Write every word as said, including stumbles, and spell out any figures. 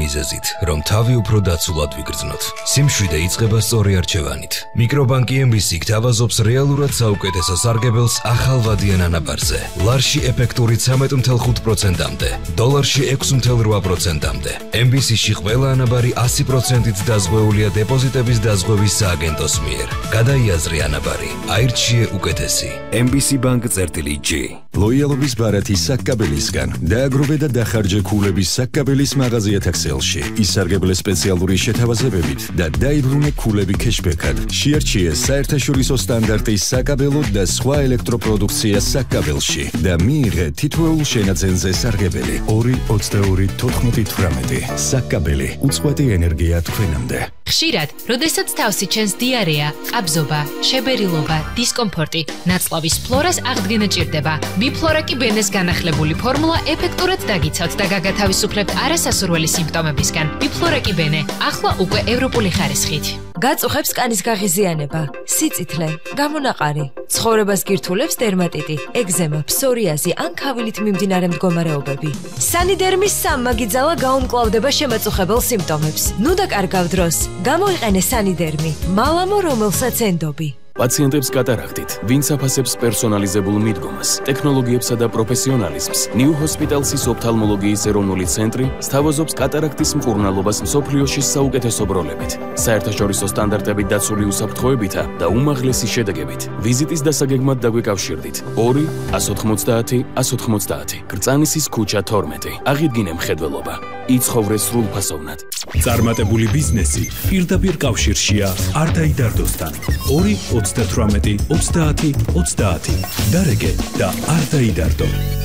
მიზეზით, რომ თავი უფრო დაცულად ვიგრძნოთ. სიმშვიდე იწყება სწორი არჩევანით. მიკრობანკი ემ ბი სი გთავაზობს რეალურად საუკეთესო სარგებელს ახალვადიან ანაბარზე. ლარში ეფექტური ცამეტ ათი თხუთმეტ პროცენტამდე, დოლარში ექვსი ათეული რვა პროცენტამდე. ემ ბი სი-ში ყველა ანაბარი ასი პროცენტით დაზღვეულია დეპოზიტების დაზღვევის სააგენტოს მიერ. გადაიაზრე ანაბარი, აირჩიე უკეთესი. ემ ბი სი ბანკ წერტილი ჯი. ლოიალობის ბარათი საკაბელისგან. დააგროვე და დახარჯე ქულების საკაბელის მაღაზიათა ქსელში. ისარგებლე სპეციალური შეთავაზებებით და დაიბრუნე ქულები ქეშბექად. შეარჩიე საერთაშორისო სტანდარტის საკაბელო და სხვა ელექტროპროდუქცია საკაბელში და მიიღე თითოეულ შენაძენზე სარგებელი. ორი ოცდაორი თოთხმეტი თვრამეტი. საკაბელი უწყვეტი ენერგია თქვენამდე. ხშირად, როდესაც თავსი ჩენს დიარეა, ყაბზობა, შებერილობა, დისკომფორტი, ნაწლავის ფლორას აღდგენა ჭირდება. ბიფლორაკი ბენეს განახლებული ფორმულა ეფექტურად დაგიცავთ და გაგათავისუფლებთ არასასურველი სიმპტომებისგან. ბიფლორაკი ბენე, ახლა უკვე ევროპული ხარისხით. გაწუხებს კანის გაღიზიანება, სიწითლე, გამონაყარი, ცხოვრებას გირთულებს დერმატიტი, ეგზემა, ფსორიაზი ან ქავილით მიმდინარე მდგომარეობები. სანიდერმის სამმაგიძალა გაუმკლავდება შემაწუხებელ სიმპტომებს. ნუ დაკარგავ დროს, გამოიყენე სანიდერმი, მალამო რომელსაც ენდობი. პაციენტებს კატარაქტით, ვინც აფასებს პერსონალიზებულ მიდგომას, ტექნოლოგიებსა და პროფესიონალიზმს, ნიუ ჰოსპიტალსის ოფთალმოლოგიის ეროვნული ცენტრი სთავაზობს კატარაქტის მკურნალობას მსოფლიოში საუკეთესო ბროლებით, საერთაშორისო სტანდარტებით დაცული უსაფრთხოებითა და უმაღლესი შედეგებით. ვიზიტის დასაგეგმად დაგვიკავშირდით ორი ათას ოცდაათი ათას ოცდაათი. გრწანისის ქუჩა თორმეტი. აღიდგინე მხედველობა. იცხოვრე სრულფასოვნად. წარმატებული ბიზნესი პირდაპირ კავშირშია არდაიდარდოსთან. ორი ოცდათვრამეტი ოცდაათი ოცდაათი. დარეგე და არ დაიდარდო.